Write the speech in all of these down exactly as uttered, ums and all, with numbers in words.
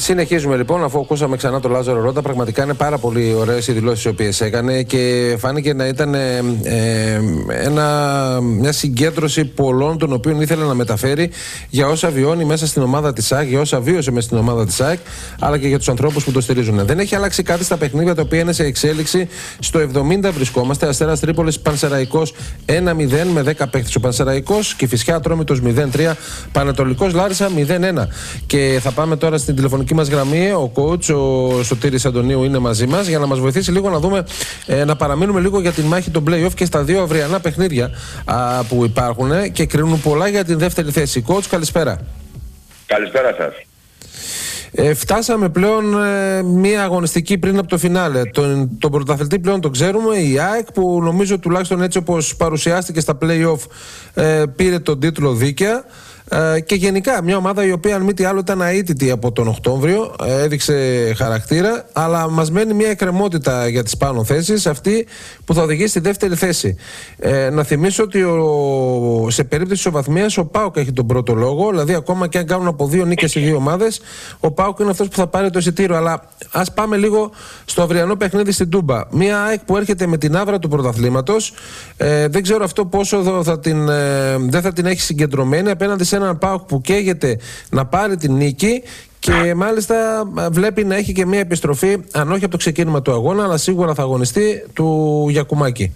Συνεχίζουμε λοιπόν, αφού ακούσαμε ξανά τον Λάζαρο Ρότα. Πραγματικά είναι πάρα πολύ ωραίες οι δηλώσεις οι οποίες έκανε και φάνηκε να ήταν ε, ε, ένα, μια συγκέντρωση πολλών των οποίων ήθελε να μεταφέρει για όσα βιώνει μέσα στην ομάδα της ΑΕΚ, για όσα βίωσε μέσα στην ομάδα της ΑΕΚ, αλλά και για τους ανθρώπους που το στηρίζουν. Δεν έχει αλλάξει κάτι στα παιχνίδια τα οποία είναι σε εξέλιξη. Στο εβδομήντα βρισκόμαστε. Αστέρας Τρίπολης Πανσεραϊκός ένα μηδέν με δέκα παίχτες ο Πανσεραϊκός, Κηφισιά Ατρόμητος μηδέν τρία, Πανετολικός Λάρισα μηδέν ένα. Και θα πάμε τώρα στην τηλεφωνική μας γραμμή. Ο coach, ο Σωτήρης Αντωνίου, είναι μαζί μας για να μας βοηθήσει λίγο να δούμε, ε, να παραμείνουμε λίγο για τη μάχη των play-off και στα δύο αυριανά παιχνίδια α, που υπάρχουν ε, και κρίνουν πολλά για την δεύτερη θέση. Coach, καλησπέρα. Καλησπέρα σας. Ε, φτάσαμε πλέον ε, μία αγωνιστική πριν από το φινάλε. Τον, τον πρωταθλητή πλέον τον ξέρουμε, η ΑΕΚ, που νομίζω τουλάχιστον έτσι όπως παρουσιάστηκε στα play-off ε, πήρε τον τίτλο δίκαια. Ε, και γενικά μια ομάδα η οποία αν μη τι άλλο ήταν αίτητη από τον Οκτώβριο, ε, έδειξε χαρακτήρα, αλλά μας μένει μια εκκρεμότητα για τις πάνω θέσεις, αυτή που θα οδηγήσει στη δεύτερη θέση. Ε, να θυμίσω ότι ο, σε περίπτωση της ισοβαθμίας ο ΠΑΟΚ έχει τον πρώτο λόγο, δηλαδή ακόμα και αν κάνουν από δύο νίκες οι δύο ομάδες, ο ΠΑΟΚ είναι αυτός που θα πάρει το εισιτήριο. Αλλά ας πάμε λίγο στο αυριανό παιχνίδι στην Τούμπα. Μια ΑΕΚ που έρχεται με την άβρα του πρωταθλήματος, ε, δεν ξέρω αυτό πόσο θα την, ε, δεν θα την έχει συγκεντρωμένη απέναντι σε έναν ΠΑΟΚ που καίγεται να πάρει την νίκη και μάλιστα βλέπει να έχει και μια επιστροφή, αν όχι από το ξεκίνημα του αγώνα, αλλά σίγουρα θα αγωνιστεί, του Γιακουμάκη.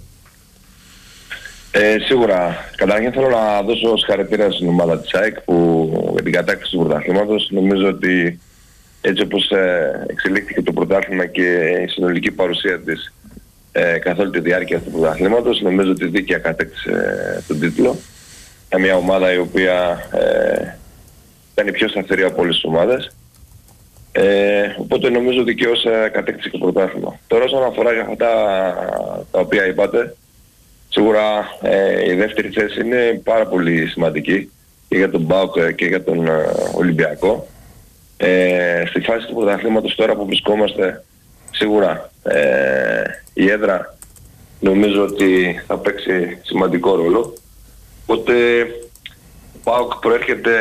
Ε, σίγουρα. Καταρχήν θέλω να δώσω συγχαρητήρια στην ομάδα της ΑΕΚ που για την κατάκτηση του πρωταθλήματος. Νομίζω ότι έτσι όπως ε, εξελίχθηκε το πρωτάθλημα και η συνολική παρουσία της ε, καθ' όλη τη διάρκεια του πρωταθλήματος, νομίζω ότι δίκαια κατέκτησε ε, τον τίτλο. Μια ομάδα η οποία ε, ήταν η πιο σταθερή από όλες τις ομάδες. Ε, οπότε νομίζω δικαίως ε, κατέκτησε και πρωτάθλημα. Τώρα όσον αφορά για αυτά τα οποία είπατε, σίγουρα ε, η δεύτερη θέση είναι πάρα πολύ σημαντική και για τον ΠΑΟΚ και για τον ε, Ολυμπιακό. Ε, στη φάση του πρωταθλήματος τώρα που βρισκόμαστε, σίγουρα ε, η έδρα νομίζω ότι θα παίξει σημαντικό ρόλο. Οπότε ο ΠΑΟΚ προέρχεται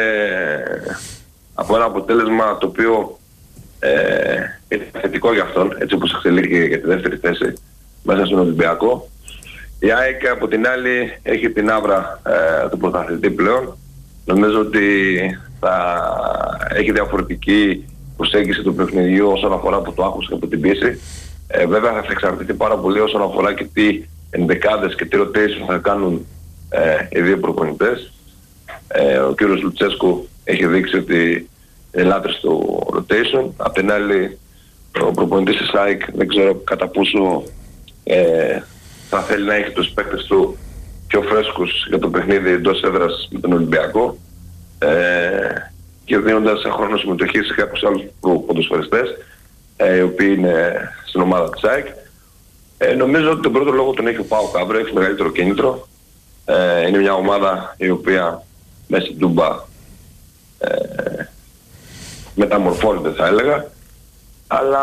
από ένα αποτέλεσμα το οποίο ε, είναι θετικό για αυτόν, έτσι όπως εξελίχθηκε για τη δεύτερη θέση μέσα στον Ολυμπιακό. Η ΑΕΚ από την άλλη έχει την άβρα ε, του πρωταθλητή πλέον. Νομίζω ότι θα έχει διαφορετική προσέγγιση του παιχνιδιού όσον αφορά από το άγχος και από την πίεση. Ε, βέβαια θα εξαρτηθεί πάρα πολύ όσον αφορά και τι ενδεκάδες και τι rotation θα κάνουν ε, οι δύο προπονητές. Ε, ο κύριος Λουτσέσκου έχει δείξει ότι είναι λάτρης του rotation. Απ' την άλλη ο προπονητής της ΑΕΚ δεν ξέρω κατά πόσο ε, θα θέλει να έχει τους παίκτες του πιο φρέσκους για το παιχνίδι εντός έδρας με τον Ολυμπιακό ε, και δίνοντας χρόνο συμμετοχή σε κάποιους άλλους ποδοσφαιριστές ε, οι οποίοι είναι στην ομάδα της ΑΕΚ. Ε, νομίζω ότι τον πρώτο λόγο τον έχει ο ΠΑΟΚ αύριο, έχει μεγαλύτερο κίνητρο. Ε, είναι μια ομάδα η οποία μέσα στην Τούμπα ε, μεταμορφώνεται θα έλεγα, αλλά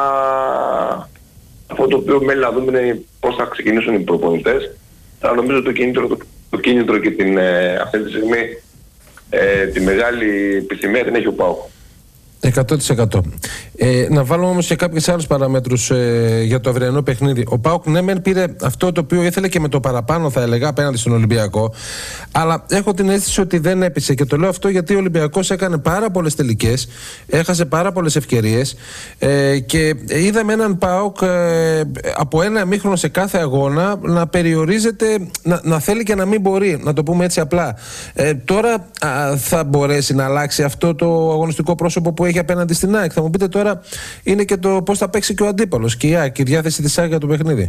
αυτό το οποίο μένει να δούμε είναι πώς θα ξεκινήσουν οι προπονητές. Αλλά νομίζω το κίνητρο, το, το κίνητρο και την, ε, αυτή τη στιγμή ε, τη μεγάλη επιθυμία την έχει ο ΠΑΟΚ. εκατό τοις εκατό. Ε, να βάλουμε όμως και κάποιες άλλες παραμέτρους ε, για το αυριανό παιχνίδι. Ο ΠΑΟΚ ναι μεν πήρε αυτό το οποίο ήθελε και με το παραπάνω θα έλεγα απέναντι στον Ολυμπιακό, αλλά έχω την αίσθηση ότι δεν έπεισε, και το λέω αυτό γιατί ο Ολυμπιακός έκανε πάρα πολλές τελικές, έχασε πάρα πολλές ευκαιρίες ε, και είδαμε έναν ΠΑΟΚ ε, από ένα ημίχρονο σε κάθε αγώνα να περιορίζεται, να, να θέλει και να μην μπορεί, να το πούμε έτσι απλά. Ε, τώρα α, θα μπορέσει να αλλάξει αυτό το αγωνιστικό πρόσωπο που έχει απέναντι στην ΑΕΚ? Θα μου πείτε τώρα, είναι και το πώς θα παίξει και ο αντίπαλος και η ΑΕΚ, η διάθεση της ΑΕΚ για το παιχνίδι.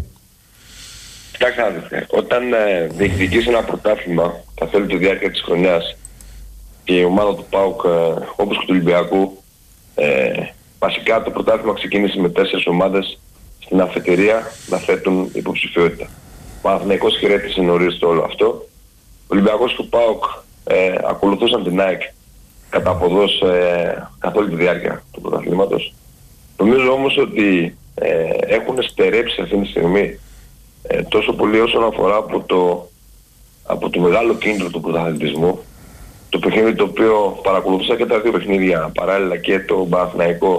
Κοιτάξτε, όταν ε, διεκδικείς ένα πρωτάθλημα καθ' όλη τη διάρκεια της χρονιάς και η ομάδα του ΠΑΟΚ ε, όπως και του Ολυμπιακού, ε, βασικά το πρωτάθλημα ξεκίνησε με τέσσερις ομάδες στην αφετηρία να θέτουν υποψηφιότητα. Ο Παναθηναϊκός χαιρέτησε νωρίς το όλο αυτό. Ο Ολυμπιακός και ο ΠΑΟΚ ε, ακολουθούσαν την ΑΕΚ κατά αποδός ε, καθ' όλη τη διάρκεια του πρωταθλήματος. Νομίζω όμως ότι ε, έχουν στερέψει αυτή τη στιγμή ε, τόσο πολύ όσον αφορά από το, από το μεγάλο κίνητρο του πρωταθλητισμού, το παιχνίδι το οποίο παρακολουθούσα και τα δύο παιχνίδια παράλληλα, και το Παναθηναϊκό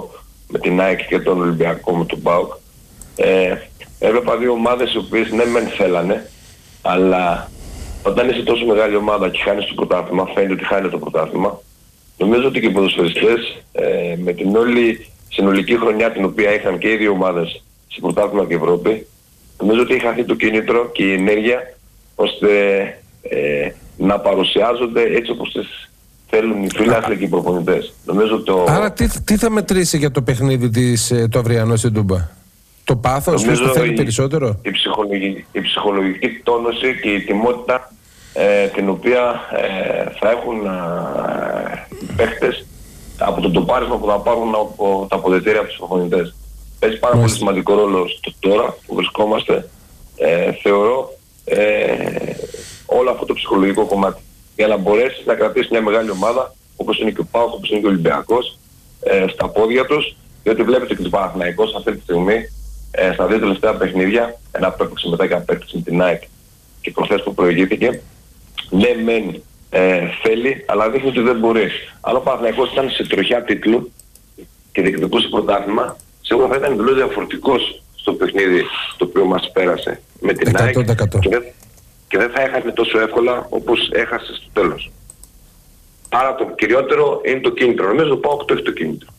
με την ΑΕΚ και τον Ολυμπιακό με τον ΠΑΟΚ. Ε, έβλεπα δύο ομάδες οι οποίες ναι μεν θέλανε, αλλά όταν είσαι τόσο μεγάλη ομάδα και χάνεις το πρωτάθλημα, φαίνεται ότι χάνει το πρωτάθλημα. Νομίζω ότι και οι ποδοσφαιριστές ε, με την όλη συνολική χρονιά την οποία είχαν και οι δύο ομάδες σε πρωτάθλημα και Ευρώπη, νομίζω ότι είχε χαθεί το κίνητρο και η ενέργεια ώστε ε, να παρουσιάζονται έτσι όπως τις θέλουν οι φίλαθλοι και οι προπονητές. Νομίζω το... Άρα τι, τι θα μετρήσει για το παιχνίδι της, το αυριανό στην Τούμπα? Το πάθος, ποιος το θέλει η, περισσότερο? Η ψυχολογική, η ψυχολογική τόνωση και η τιμότητα ε, την οποία ε, θα έχουν ε, οι παίχτες από το τοπάρισμα που θα πάρουν από τα αποδυτήρια από τους προπονητές. Παίζει πάρα πολύ σημαντικό ρόλο στο τώρα που βρισκόμαστε. Ε, θεωρώ ε, όλο αυτό το ψυχολογικό κομμάτι. Για να μπορέσεις να κρατήσεις μια μεγάλη ομάδα, όπως είναι και ο ΠΑΟΚ, όπως είναι και ο Ολυμπιακός, ε, στα πόδια τους, διότι βλέπετε και τον Παναθηναϊκός αυτή τη στιγμή, ε, στα δύο τελευταία παιχνίδια, ένα που έπαιξε μετά και απέκτησε με την ΑΕΚ και προχθές που προηγήθηκε, ναι μεν ε, θέλει, αλλά δείχνει ότι δεν μπορεί. Αν ο Παναθηναϊκός ήταν σε τροχιά τίτλου και διεκδικούσε πρωτάθλημα, σίγουρα θα ήταν εντελώς διαφορετικός στο παιχνίδι το οποίο μας πέρασε με την ΑΕΚ και δεν, και δεν θα έχασε τόσο εύκολα όπως έχασε στο τέλος. Άρα το κυριότερο είναι το κίνητρο. Νομίζω ότι ο ΠΑΟΚ το έχει το κίνητρο.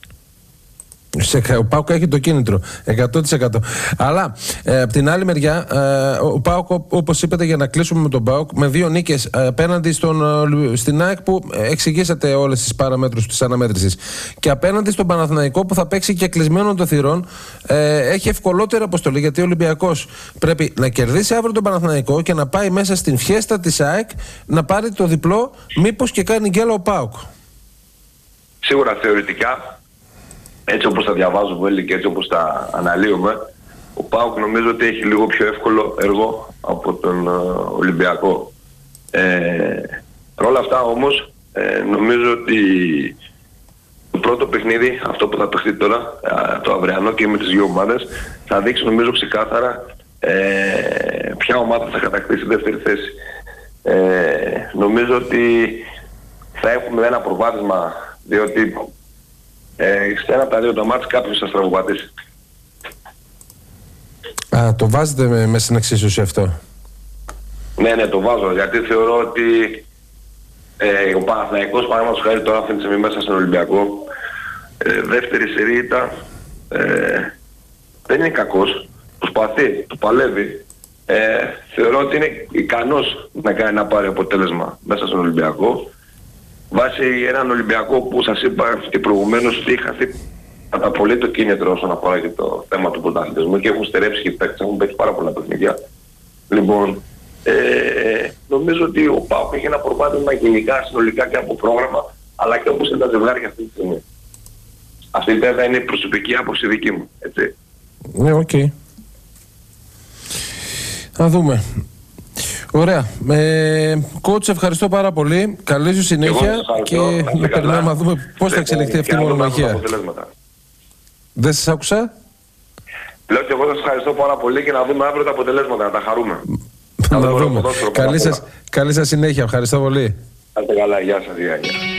Ο ΠΑΟΚ έχει το κίνητρο εκατό τοις εκατό. Αλλά ε, από την άλλη μεριά, ε, ο ΠΑΟΚ, όπως είπατε, για να κλείσουμε με τον ΠΑΟΚ, με δύο νίκες ε, απέναντι στον, ε, στην ΑΕΚ που εξηγήσατε όλες τις παραμέτρους της αναμέτρησης, και απέναντι στον Παναθηναϊκό που θα παίξει και κλεισμένο των θυρών, ε, έχει ευκολότερη αποστολή, γιατί ο Ολυμπιακός πρέπει να κερδίσει αύριο τον Παναθηναϊκό και να πάει μέσα στην φιέστα της ΑΕΚ να πάρει το διπλό, μήπως και κάνει γκέλα ο ΠΑΟΚ. Σίγουρα θεωρητικά, έτσι όπως τα διαβάζουμε όλοι και έτσι όπως τα αναλύουμε, ο ΠΑΟΚ νομίζω ότι έχει λίγο πιο εύκολο έργο από τον uh, Ολυμπιακό. Ε, όλα αυτά όμως ε, νομίζω ότι το πρώτο παιχνίδι, αυτό που θα παιχτεί τώρα, το αυριανό και με τις δύο ομάδες, θα δείξει νομίζω ξεκάθαρα ε, ποια ομάδα θα κατακτήσει δεύτερη θέση. Ε, νομίζω ότι θα έχουμε ένα προβάδισμα, διότι Ε, σε ένα από τα δύο τα μάτς κάποιος θα στραβοπατήσει. Α, το βάζετε με, με στην εξίσωση αυτό? Ναι, ναι, το βάζω, γιατί θεωρώ ότι ε, ο Παναθηναϊκός, παραδείγματος χάρη, τώρα αυτή τη στιγμή μέσα στον Ολυμπιακό, ε, δεύτερη σερί ε, δεν είναι κακός, προσπαθεί, το παλεύει. Ε, θεωρώ ότι είναι ικανός να κάνει να πάρει αποτέλεσμα μέσα στον Ολυμπιακό, βάσει έναν Ολυμπιακό που σας είπα και προηγουμένως ότι είχα χαθεί κατά πολύ το κίνητρο όσον αφορά και το θέμα του πρωταθλητισμού και έχουν στερέψει και παίκτες, έχουν παίξει πάρα πολλά παιχνίδια. Λοιπόν, ε, νομίζω ότι ο ΠΑΟΚ έχει ένα προβάδισμα γενικά, συνολικά και από πρόγραμμα, αλλά και όπως είναι τα ζευγάρια αυτή τη στιγμή. Αυτή βέβαια είναι η προσωπική άποψη δική μου, έτσι. Ναι, οκ. Okay. Να δούμε. Ωραία. Ε, Coach, ευχαριστώ πάρα πολύ. Καλή σου συνέχεια και να περνάμε να δούμε πώς θα εξελιχθεί αυτή η μονομαχία. Δεν σας άκουσα? Λέω και εγώ σας ευχαριστώ πάρα πολύ και να δούμε αύριο τα αποτελέσματα, να τα χαρούμε. Να δούμε. Καλή σας, καλή σας συνέχεια. Ευχαριστώ πολύ. Καλή καλά. Γεια σας. Γεια, γεια.